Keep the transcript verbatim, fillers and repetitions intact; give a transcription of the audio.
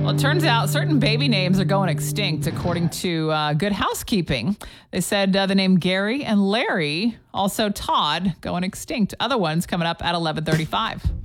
Well, it turns out certain baby names are going extinct, according to uh, Good Housekeeping. They said uh, the name Gary and Larry, also Todd, going extinct. Other ones coming up at eleven thirty-five.